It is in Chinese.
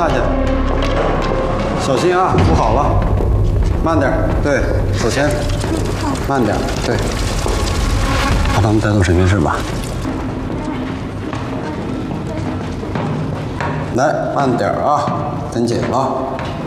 下去，小心啊，扶好了，慢点，对，手前，慢点，对。把他们带到审讯室吧。来，慢点啊，跟紧了。